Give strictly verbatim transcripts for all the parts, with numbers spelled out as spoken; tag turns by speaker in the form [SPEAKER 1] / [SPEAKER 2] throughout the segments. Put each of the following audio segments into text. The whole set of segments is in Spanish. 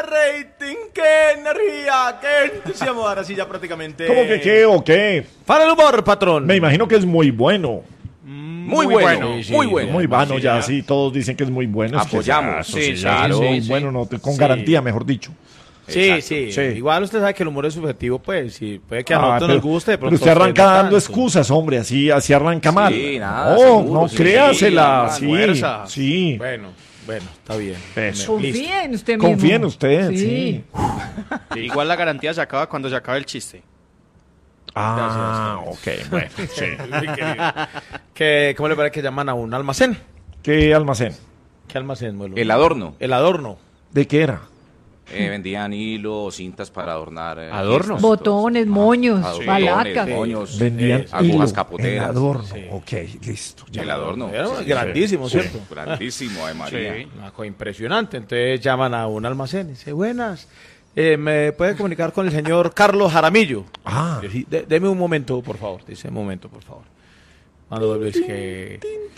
[SPEAKER 1] rating! ¡Qué energía! ¡Qué entusiasmo! Ahora sí ya prácticamente...
[SPEAKER 2] ¿Cómo que qué o qué?
[SPEAKER 1] Para el humor, patrón.
[SPEAKER 2] Me imagino que es muy bueno.
[SPEAKER 3] Muy, muy bueno, bueno, sí, muy bueno.
[SPEAKER 2] Muy bueno, ya sí, todos dicen que es muy bueno.
[SPEAKER 3] Apoyamos.
[SPEAKER 2] Es que, sí,
[SPEAKER 3] sí,
[SPEAKER 2] claro,
[SPEAKER 3] sí,
[SPEAKER 2] muy
[SPEAKER 3] sí,
[SPEAKER 2] bueno, no, con
[SPEAKER 1] sí.
[SPEAKER 2] garantía, mejor dicho.
[SPEAKER 1] Sí, sí, sí. Igual usted sabe que el humor es subjetivo, pues. Sí, puede que a
[SPEAKER 2] Ah,
[SPEAKER 1] nosotros
[SPEAKER 2] pero,
[SPEAKER 1] nos guste.
[SPEAKER 2] pero usted arranca dando excusas, hombre, así, así arranca mal.
[SPEAKER 3] Sí, nada.
[SPEAKER 2] No,
[SPEAKER 3] seguro,
[SPEAKER 2] no
[SPEAKER 3] sí,
[SPEAKER 2] créasela,
[SPEAKER 3] sí,
[SPEAKER 2] sí,
[SPEAKER 1] fuerza.
[SPEAKER 2] sí.
[SPEAKER 1] Bueno, bueno, está bien.
[SPEAKER 2] Eso.
[SPEAKER 4] Confía en usted mismo.
[SPEAKER 2] Confía en usted, sí.
[SPEAKER 4] Sí.
[SPEAKER 5] Sí, igual la garantía se acaba cuando se acabe el chiste.
[SPEAKER 2] Ah, ok, bueno, sí.
[SPEAKER 1] ¿Qué, ¿Cómo le parece que llaman a un almacén?
[SPEAKER 2] ¿Qué almacén?
[SPEAKER 1] ¿Qué almacén, Muelo?
[SPEAKER 3] El adorno.
[SPEAKER 1] El adorno.
[SPEAKER 2] ¿De qué era?
[SPEAKER 3] Eh, vendían hilo, cintas para adornar. Eh,
[SPEAKER 5] ¿Adornos?
[SPEAKER 3] fiestas,
[SPEAKER 4] Botones,
[SPEAKER 3] todo.
[SPEAKER 4] moños,
[SPEAKER 3] Adornos,
[SPEAKER 4] balacas.
[SPEAKER 3] moños,
[SPEAKER 2] Vendían
[SPEAKER 3] eh, agujas
[SPEAKER 2] hilo,
[SPEAKER 3] capoteras.
[SPEAKER 2] el adorno,
[SPEAKER 1] Sí.
[SPEAKER 2] ok, listo. ya.
[SPEAKER 3] El adorno.
[SPEAKER 1] Era
[SPEAKER 3] sí,
[SPEAKER 1] grandísimo,
[SPEAKER 2] sí.
[SPEAKER 1] ¿cierto?
[SPEAKER 3] Grandísimo, de María.
[SPEAKER 5] Sí.
[SPEAKER 1] Una cosa impresionante. Entonces llaman a un almacén y dice, buenas, eh, ¿me puede comunicar con el señor Carlos Jaramillo?
[SPEAKER 2] Ah.
[SPEAKER 1] Yo, sí, de- deme un momento, por favor. Dice, un momento, por favor. Cuando vuelves que...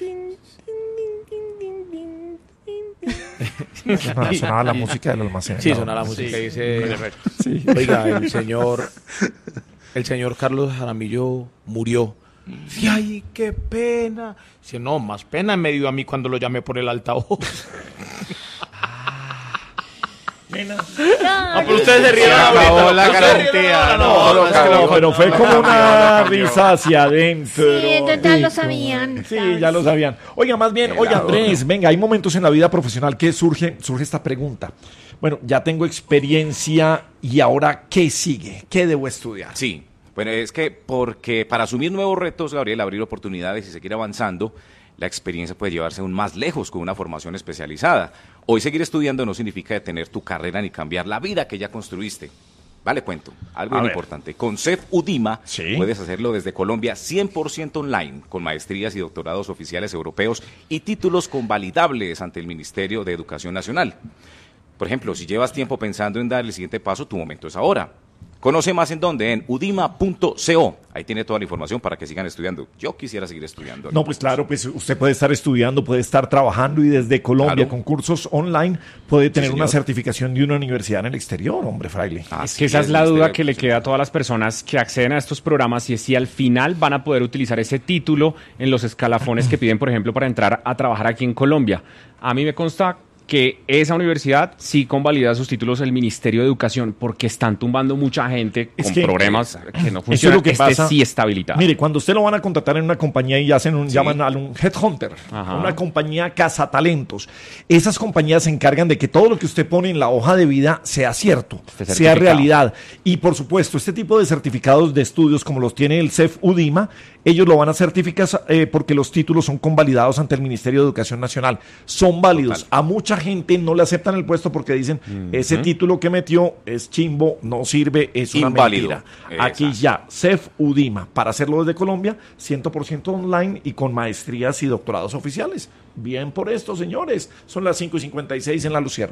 [SPEAKER 2] Sonaba, sonaba la música del almacén.
[SPEAKER 1] Sí,
[SPEAKER 2] no,
[SPEAKER 1] suena la música y dice,
[SPEAKER 2] Sí.
[SPEAKER 1] oiga, el señor, el señor Carlos Jaramillo murió. Sí, ay, qué pena. Dice, no, más pena me dio a mí cuando lo llamé por el altavoz.
[SPEAKER 4] Ah,
[SPEAKER 1] pero ustedes se rieron
[SPEAKER 3] Se acabó
[SPEAKER 1] ahorita.
[SPEAKER 3] la
[SPEAKER 1] Ustedes se
[SPEAKER 3] garantía,
[SPEAKER 1] rieron ahora,
[SPEAKER 3] no,
[SPEAKER 1] no,
[SPEAKER 3] no,
[SPEAKER 1] es que
[SPEAKER 3] no,
[SPEAKER 1] lo-
[SPEAKER 2] Pero fue como una risa hacia adentro.
[SPEAKER 4] Sí, total lo sabían.
[SPEAKER 2] Sí, ya lo sabían. Oiga, más bien,
[SPEAKER 3] El
[SPEAKER 2] oye
[SPEAKER 3] adorno.
[SPEAKER 2] Andrés, venga, hay momentos en la vida profesional que surge, surge esta pregunta. Bueno, ya tengo experiencia y ahora, ¿qué sigue? ¿Qué debo estudiar?
[SPEAKER 3] Sí, bueno, es que porque para asumir nuevos retos, Gabriel, abrir oportunidades y seguir avanzando, la experiencia puede llevarse aún más lejos con una formación especializada. Hoy seguir estudiando no significa detener tu carrera ni cambiar la vida que ya construiste. Vale, cuento, algo
[SPEAKER 2] A
[SPEAKER 3] bien
[SPEAKER 2] ver.
[SPEAKER 3] importante. Con C E F UDIMA
[SPEAKER 2] Sí.
[SPEAKER 3] puedes hacerlo desde Colombia cien por ciento online, con maestrías y doctorados oficiales europeos y títulos convalidables ante el Ministerio de Educación Nacional. Por ejemplo, si llevas tiempo pensando en dar el siguiente paso, tu momento es ahora. Conoce más en dónde, en udima punto co. Ahí tiene toda la información para que sigan estudiando. Yo quisiera seguir estudiando.
[SPEAKER 2] No, pues claro, pues usted puede estar estudiando, puede estar trabajando y desde Colombia
[SPEAKER 3] Claro.
[SPEAKER 2] con cursos online puede tener
[SPEAKER 3] Sí,
[SPEAKER 2] una
[SPEAKER 3] señor.
[SPEAKER 2] certificación de una universidad en el exterior, hombre, fraile.
[SPEAKER 6] Es
[SPEAKER 3] Así
[SPEAKER 6] que esa es la
[SPEAKER 3] Ministerio
[SPEAKER 6] duda
[SPEAKER 3] de
[SPEAKER 6] que le
[SPEAKER 3] Educación.
[SPEAKER 6] queda a todas las personas que acceden a estos programas y es si al final van a poder utilizar ese título en los escalafones que piden, por ejemplo, para entrar a trabajar aquí en Colombia. A mí me consta que esa universidad sí convalida sus títulos el Ministerio de Educación porque están tumbando mucha gente
[SPEAKER 2] Es
[SPEAKER 6] con
[SPEAKER 2] que-
[SPEAKER 6] problemas
[SPEAKER 3] Exacto.
[SPEAKER 6] que no
[SPEAKER 2] Eso es
[SPEAKER 6] funcionan.
[SPEAKER 2] lo que
[SPEAKER 6] este
[SPEAKER 2] pasa.
[SPEAKER 6] sí está habilitado.
[SPEAKER 2] Mire, cuando usted lo van a contratar en una compañía y hacen un,
[SPEAKER 3] Sí.
[SPEAKER 2] llaman a un headhunter,
[SPEAKER 6] Ajá.
[SPEAKER 2] una compañía cazatalentos, esas compañías se encargan de que todo lo que usted pone en la hoja de vida sea cierto,
[SPEAKER 6] Esté
[SPEAKER 2] sea
[SPEAKER 6] certificado.
[SPEAKER 2] realidad. Y por supuesto, este tipo de certificados de estudios como los tiene el C E F UDIMA, ellos lo van a certificar eh, porque los títulos son convalidados ante el Ministerio de Educación Nacional. Son válidos.
[SPEAKER 3] Total.
[SPEAKER 2] A mucha gente no le aceptan el puesto porque dicen, ese título que metió es chimbo, no sirve, es una
[SPEAKER 3] Inválido.
[SPEAKER 2] mentira. Aquí
[SPEAKER 3] Exacto.
[SPEAKER 2] ya, C E F UDIMA, para hacerlo desde Colombia, cien por ciento online y con maestrías y doctorados oficiales. Bien por esto, señores. Son las cinco y cincuenta y seis en La Lucierna.